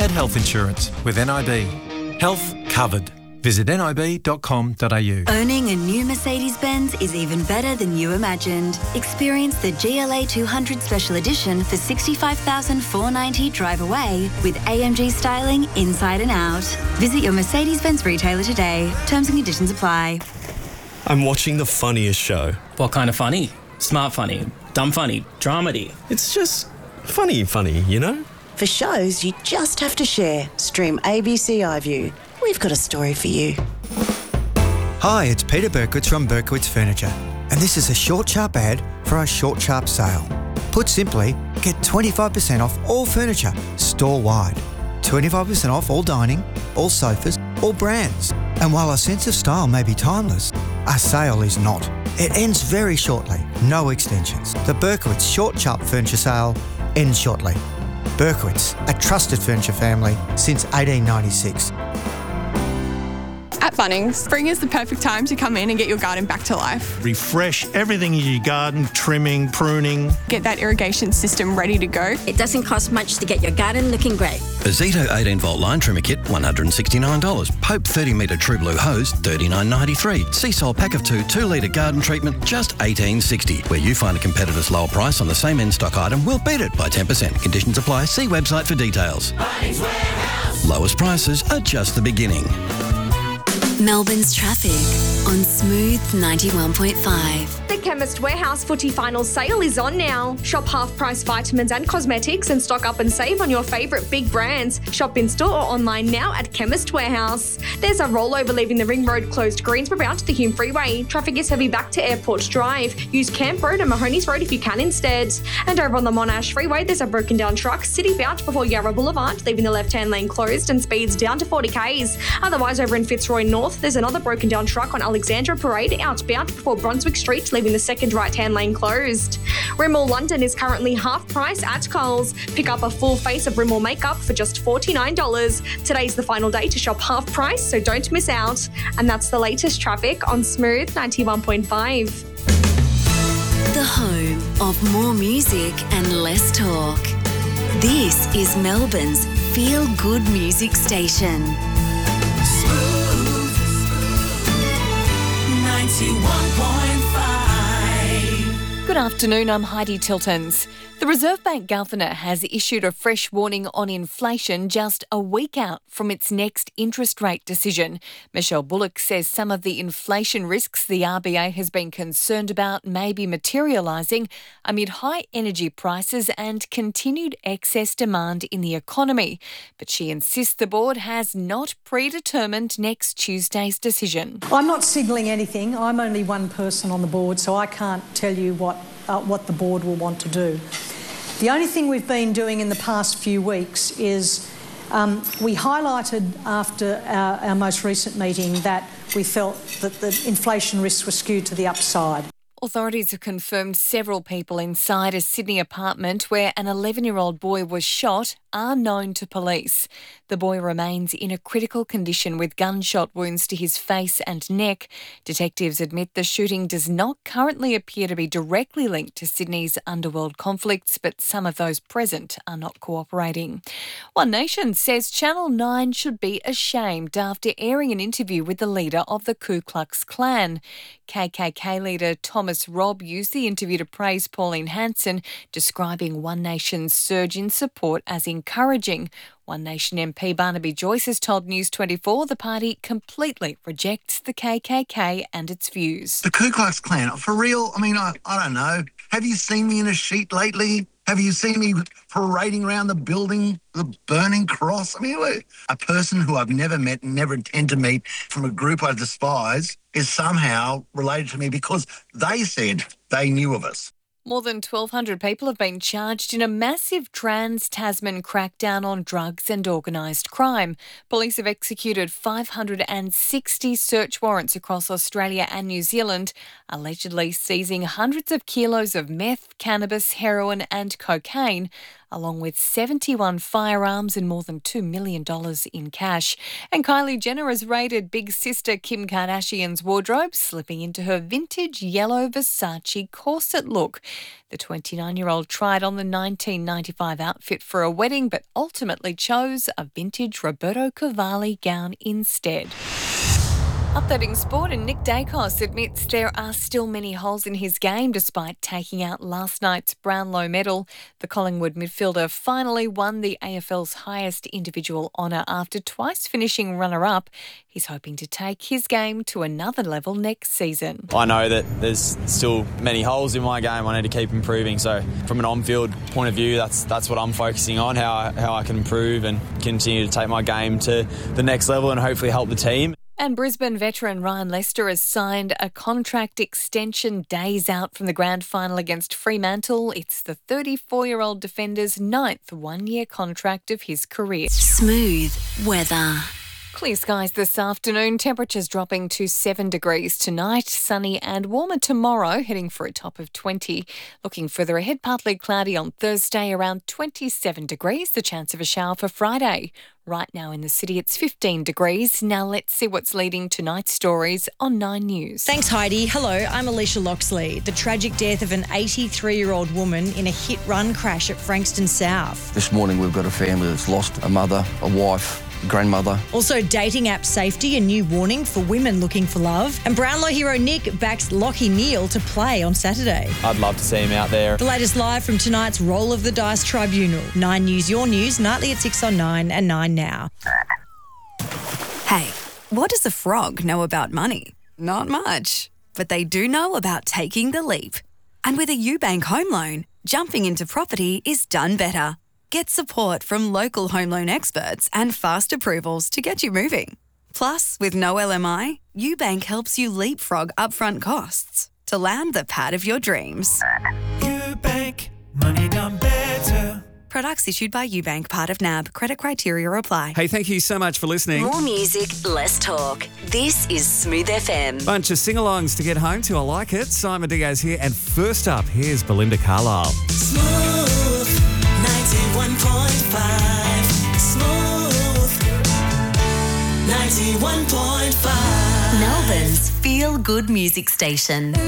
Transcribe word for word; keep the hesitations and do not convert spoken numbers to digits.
get health insurance with N I B. Health covered. Visit N I B dot com dot A U. Owning a new Mercedes-Benz is even better than you imagined. Experience the G L A two hundred Special Edition for sixty-five thousand four hundred ninety dollars drive away with A M G styling inside and out. Visit your Mercedes-Benz retailer today. Terms and conditions apply. I'm watching the funniest show. What kind of funny? Smart funny, dumb funny, dramedy. It's just funny funny, you know? For shows you just have to share, stream A B C iView. We've got a story for you. Hi, it's Peter Berkowitz from Berkowitz Furniture, and this is a short, sharp ad for our short, sharp sale. Put simply, get twenty-five percent off all furniture, store-wide. twenty-five percent off all dining, all sofas, all brands. And while our sense of style may be timeless, our sale is not. It ends very shortly, no extensions. The Berkowitz Short, Sharp Furniture Sale ends shortly. Berkowitz, a trusted furniture family since eighteen ninety-six. At Bunnings, spring is the perfect time to come in and get your garden back to life. Refresh everything in your garden, trimming, pruning. Get that irrigation system ready to go. It doesn't cost much to get your garden looking great. A Zito eighteen volt line trimmer kit, one hundred sixty-nine dollars. Pope thirty metre True Blue hose, thirty-nine ninety-three. Seasol pack of two, two litre garden treatment, just eighteen sixty. Where you find a competitor's lower price on the same in-stock item, we'll beat it by ten percent. Conditions apply. See website for details. Bunnings Warehouse. Lowest prices are just the beginning. Melbourne's traffic on Smooth ninety-one point five. The Chemist Warehouse Footy Final Sale is on now. Shop half-price vitamins and cosmetics and stock up and save on your favourite big brands. Shop in-store or online now at Chemist Warehouse. There's a rollover leaving the Ring Road closed Greensboro out to the Hume Freeway. Traffic is heavy back to Airport Drive. Use Camp Road and Mahoney's Road if you can instead. And over on the Monash Freeway, there's a broken down truck city bound before Yarra Boulevard, leaving the left-hand lane closed and speeds down to forty kays. Otherwise, over in Fitzroy North, there's another broken down truck on Alexandra Parade outbound before Brunswick Street, leaving the second right-hand lane closed. Rimmel London is currently half price at Coles. Pick up a full face of Rimmel makeup for just forty-nine dollars. Today's the final day to shop half price, so don't miss out. And that's the latest traffic on Smooth ninety-one point five. The home of more music and less talk. This is Melbourne's feel-good music station. Smooth ninety-one point five. Good afternoon, I'm Heidi Tiltons. The Reserve Bank Governor has issued a fresh warning on inflation just a week out from its next interest rate decision. Michelle Bullock says some of the inflation risks the R B A has been concerned about may be materialising amid high energy prices and continued excess demand in the economy. But she insists the board has not predetermined next Tuesday's decision. I'm not signalling anything. I'm only one person on the board, so I can't tell you what uh, what the board will want to do. The only thing we've been doing in the past few weeks is um, we highlighted after our, our most recent meeting that we felt that the inflation risks were skewed to the upside. Authorities have confirmed several people inside a Sydney apartment where an eleven-year-old boy was shot are known to police. The boy remains in a critical condition with gunshot wounds to his face and neck. Detectives admit the shooting does not currently appear to be directly linked to Sydney's underworld conflicts, but some of those present are not cooperating. One Nation says Channel nine should be ashamed after airing an interview with the leader of the Ku Klux Klan. K K K leader Thomas Robb used the interview to praise Pauline Hanson, describing One Nation's surge in support as encouraging. One Nation M P Barnaby Joyce has told News twenty-four the party completely rejects the K K K and its views. The Ku Klux Klan, for real? I mean, I, I don't know. Have you seen me in a sheet lately? Have you seen me parading around the building, the burning cross? I mean, a person who I've never met and never intend to meet from a group I despise is somehow related to me because they said they knew of us. More than twelve hundred people have been charged in a massive trans-Tasman crackdown on drugs and organised crime. Police have executed five hundred sixty search warrants across Australia and New Zealand, allegedly seizing hundreds of kilos of meth, cannabis, heroin and cocaine. along with seventy-one firearms and more than two million dollars in cash. And Kylie Jenner has raided big sister Kim Kardashian's wardrobe, slipping into her vintage yellow Versace corset look. The twenty-nine-year-old tried on the nineteen ninety-five outfit for a wedding, but ultimately chose a vintage Roberto Cavalli gown instead. Updating sport, and Nick Dacos admits there are still many holes in his game despite taking out last night's Brownlow medal. The Collingwood midfielder finally won the A F L's highest individual honour after twice finishing runner-up. He's hoping to take his game to another level next season. I know that there's still many holes in my game. I need to keep improving. So from an on-field point of view, that's that's what I'm focusing on, how I, how I can improve and continue to take my game to the next level and hopefully help the team. And Brisbane veteran Ryan Lester has signed a contract extension days out from the grand final against Fremantle. It's the thirty-four-year-old defender's ninth one-year contract of his career. Smooth weather. Clear skies this afternoon, temperatures dropping to seven degrees tonight, sunny and warmer tomorrow, heading for a top of twenty. Looking further ahead, partly cloudy on Thursday, around twenty-seven degrees, the chance of a shower for Friday. Right now in the city, it's fifteen degrees. Now let's see what's leading tonight's stories on Nine News. Thanks, Heidi. Hello, I'm Alicia Loxley. The tragic death of an eighty-three-year-old woman in a hit-run crash at Frankston South. This morning we've got a family that's lost a mother, a wife, grandmother. Also, dating app safety, a new warning for women looking for love. And Brownlow hero Nick backs Lachie Neale to play on Saturday. I'd love to see him out there. The latest live from tonight's Roll of the Dice Tribunal. Nine News, your news, nightly at six on Nine and Nine now. Hey, what does a frog know about money? Not much, but they do know about taking the leap. And with a UBank home loan, jumping into property is done better. Get support from local home loan experts and fast approvals to get you moving. Plus, with no L M I, UBank helps you leapfrog upfront costs to land the pad of your dreams. UBank, money done better. Products issued by UBank, part of N A B. Credit criteria apply. Hey, thank you so much for listening. More music, less talk. This is Smooth F M. Bunch of sing-alongs to get home to. I like it. Simon Diaz here. And first up, here's Belinda Carlisle. Smooth ninety-one point five. Smooth ninety-one point five. Melbourne's feel-good music station.